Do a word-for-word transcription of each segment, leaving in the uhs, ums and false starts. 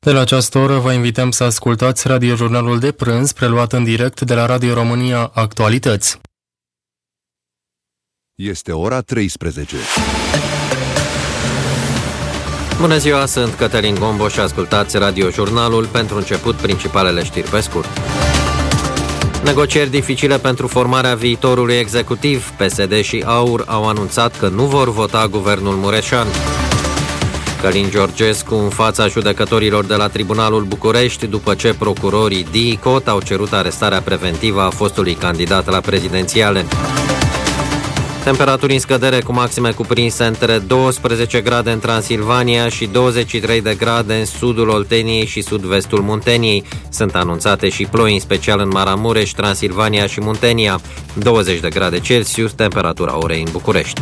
De la această oră vă invităm să ascultați radiojurnalul de prânz, preluat în direct de la Radio România Actualități. Este ora treisprezece. Bună ziua, sunt Cătălin Gombo și ascultați radiojurnalul. Pentru început, principalele știri pe scurt. Negocieri dificile pentru formarea viitorului executiv. P S D și A U R au anunțat că nu vor vota guvernul Mureșan. Călin Georgescu în fața judecătorilor de la Tribunalul București după ce procurorii D I C O T au cerut arestarea preventivă a fostului candidat la prezidențiale. Temperaturi în scădere cu maxime cuprinse între douăsprezece grade în Transilvania și douăzeci și trei de grade în sudul Olteniei și sud-vestul Munteniei. Sunt anunțate și ploi, în special în Maramureș, Transilvania și Muntenia. douăzeci de grade Celsius, temperatura orei în București.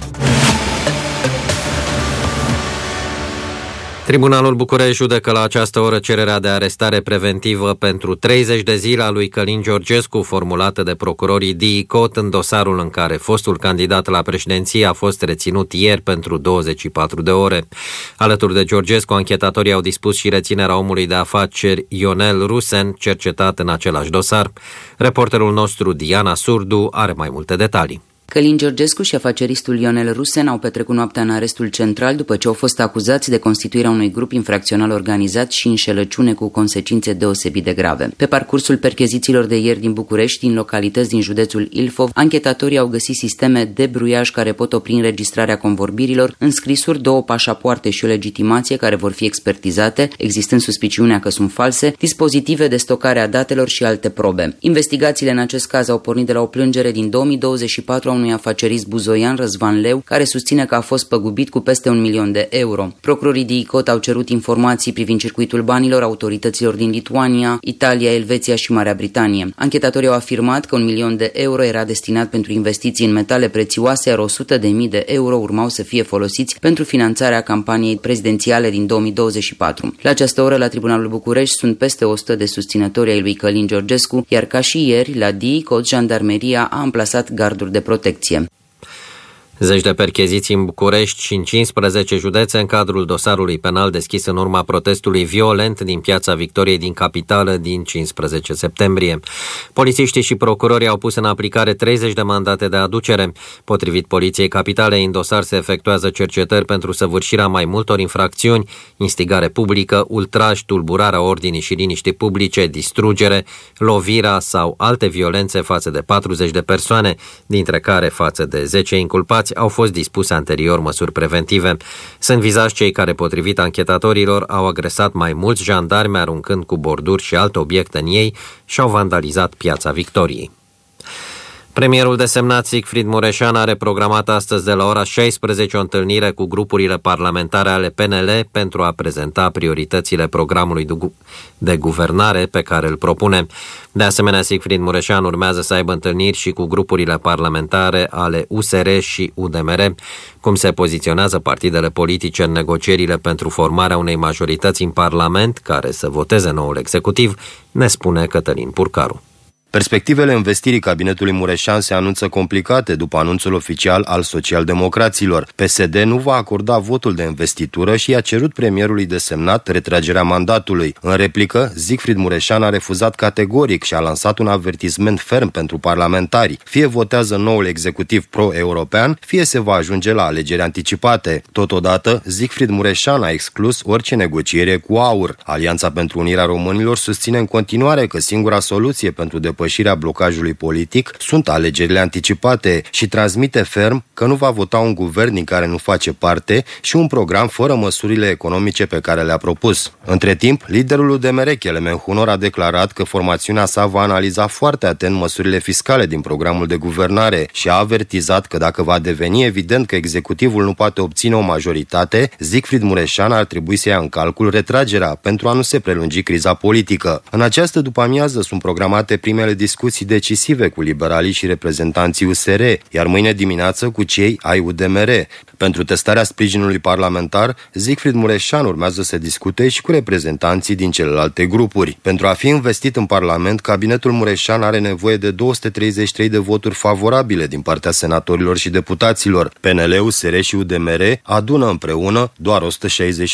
Tribunalul București judecă la această oră cererea de arestare preventivă pentru treizeci de zile a lui Călin Georgescu, formulată de procurorii D I C O T în dosarul în care fostul candidat la președinție a fost reținut ieri pentru douăzeci și patru de ore. Alături de Georgescu, anchetatorii au dispus și reținerea omului de afaceri Ionel Rusen, cercetat în același dosar. Reporterul nostru Diana Surdu are mai multe detalii. Călin Georgescu și afaceristul Ionel Rusen au petrecut noaptea în arestul central după ce au fost acuzați de constituirea unui grup infracțional organizat și înșelăciune cu consecințe deosebit de grave. Pe parcursul perchezițiilor de ieri din București, din localități din județul Ilfov, anchetatorii au găsit sisteme de bruiaj care pot opri înregistrarea convorbirilor, înscrisuri, două pașapoarte și o legitimație care vor fi expertizate, existând suspiciunea că sunt false, dispozitive de stocare a datelor și alte probe. Investigațiile în acest caz au pornit de la o plângere din două mii douăzeci și patru a unui afacerist buzoian, Răzvan Leu, care susține că a fost păgubit cu peste un milion de euro. Procurorii D I C O T au cerut informații privind circuitul banilor autorităților din Lituania, Italia, Elveția și Marea Britanie. Anchetatorii au afirmat că un milion de euro era destinat pentru investiții în metale prețioase, iar o sută de mii de euro urmau să fie folosiți pentru finanțarea campaniei prezidențiale din două mii douăzeci și patru. La această oră, la Tribunalul București, sunt peste o sută de susținători ai lui Călin Georgescu, iar ca și ieri, la D I C O T, jandarmeria a amplasat garduri de protecție. Zeci de percheziții în București și în cincisprezece județe în cadrul dosarului penal deschis în urma protestului violent din Piața Victoriei din capitală din cincisprezece septembrie. Polițiștii și procurorii au pus în aplicare treizeci de mandate de aducere. Potrivit Poliției Capitalei, în dosar se efectuează cercetări pentru săvârșirea mai multor infracțiuni: instigare publică, ultraj, tulburarea ordinii și liniștii publice, distrugere, lovirea sau alte violențe față de patruzeci de persoane, dintre care față de zece inculpați au fost dispuse anterior măsuri preventive. Sunt vizați cei care, potrivit anchetatorilor, au agresat mai mulți jandarmi aruncând cu borduri și alte obiecte în ei și au vandalizat Piața Victoriei. Premierul desemnat Siegfried Mureșan are programat astăzi de la ora șaisprezece o întâlnire cu grupurile parlamentare ale P N L pentru a prezenta prioritățile programului de guvernare pe care îl propune. De asemenea, Siegfried Mureșan urmează să aibă întâlniri și cu grupurile parlamentare ale U S R și U D M R. Cum se poziționează partidele politice în negocierile pentru formarea unei majorități în Parlament care să voteze noul executiv, ne spune Cătălin Purcaru. Perspectivele investirii cabinetului Mureșan se anunță complicate după anunțul oficial al socialdemocraților. P S D nu va acorda votul de investitură și i-a cerut premierului desemnat retragerea mandatului. În replică, Siegfried Mureșan a refuzat categoric și a lansat un avertisment ferm pentru parlamentari: fie votează noul executiv pro-european, fie se va ajunge la alegeri anticipate. Totodată, Siegfried Mureșan a exclus orice negociere cu A U R. Alianța pentru Unirea Românilor susține în continuare că singura soluție pentru depășirea blocajului politic sunt alegerile anticipate și transmite ferm că nu va vota un guvern din care nu face parte și un program fără măsurile economice pe care le-a propus. Între timp, liderul U D M R, Kelemen Hunor, a declarat că formațiunea sa va analiza foarte atent măsurile fiscale din programul de guvernare și a avertizat că dacă va deveni evident că executivul nu poate obține o majoritate, Siegfried Mureșan ar trebui să ia în calcul retragerea pentru a nu se prelungi criza politică. În această după-amiază sunt programate primele discuții decisive cu liberalii și reprezentanții U S R, iar mâine dimineață cu cei ai U D M R. Pentru testarea sprijinului parlamentar, Siegfried Mureșan urmează să discute și cu reprezentanții din celelalte grupuri. Pentru a fi investit în Parlament, cabinetul Mureșan are nevoie de două sute treizeci și trei de voturi favorabile din partea senatorilor și deputaților. P N L, U S R și U D M R adună împreună doar o sută șaizeci